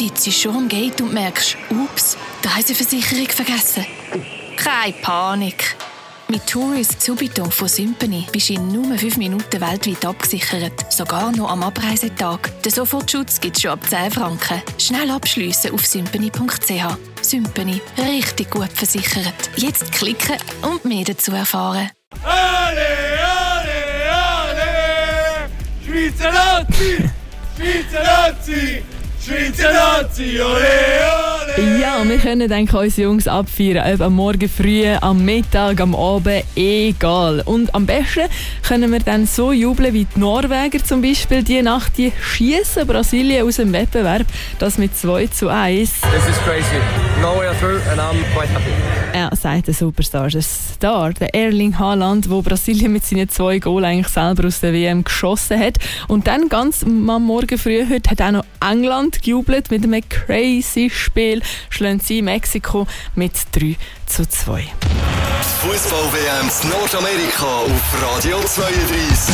sitzt schon am Gate und merkst, ups, die Reiseversicherung vergessen. Keine Panik. Mit Tourist Subito von Sympany bist du in nur 5 Minuten weltweit abgesichert. Sogar noch am Abreisetag. Den Sofortschutz gibt es schon ab 10 Franken. Schnell abschliessen auf sympany.ch. Sympany. Richtig gut versichert. Jetzt klicken und mehr dazu erfahren. Ale, ale, ale! Schweizer Nazi! Schweizer Nazi! Schweizer Nazi! Ole, ole! Ja, wir können eigentlich unsere Jungs abfeiern, ob am Morgen früh, am Mittag, am Abend, egal. Und am besten können wir dann so jubeln wie die Norweger zum Beispiel. Die Nacht schiessen Brasilien aus dem Wettbewerb, das mit 2:1. This is crazy. Norway are through and I'm quite happy. Ja, sagt der Superstar. Der Star, der Erling Haaland, wo Brasilien mit seinen 2 Goals eigentlich selber aus der WM geschossen hat. Und dann ganz am Morgen früh heute hat auch noch England gejubelt mit einem crazy Spiel. Schlagen sie Mexiko mit 3:2. Fußball-WM in Nordamerika auf Radio 32.